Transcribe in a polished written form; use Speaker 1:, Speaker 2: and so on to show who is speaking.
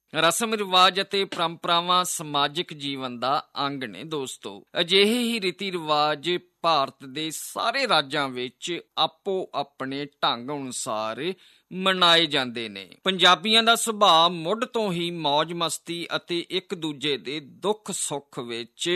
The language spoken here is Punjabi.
Speaker 1: ਰਸਮ ਰਿਵਾਜ ਅਤੇ ਪਰੰਪਰਾਵਾਂ ਸਮਾਜਿਕ ਜੀਵਨ ਦਾ ਅੰਗ ਨੇ ਦੋਸਤੋ। ਅਜਿਹੇ ਹੀ ਰੀਤੀ ਰਿਵਾਜ ਭਾਰਤ ਦੇ ਸਾਰੇ ਰਾਜਾਂ ਵਿੱਚ ਆਪੋ ਆਪਣੇ ਢੰਗ ਅਨੁਸਾਰ ਮਨਾਏ ਜਾਂਦੇ ਨੇ। ਪੰਜਾਬੀਆਂ ਦਾ ਸੁਭਾਅ ਮੁੱਢ ਤੋਂ ਹੀ ਮੌਜ ਮਸਤੀ ਅਤੇ ਇੱਕ ਦੂਜੇ ਦੇ ਦੁੱਖ ਸੁੱਖ ਵਿੱਚ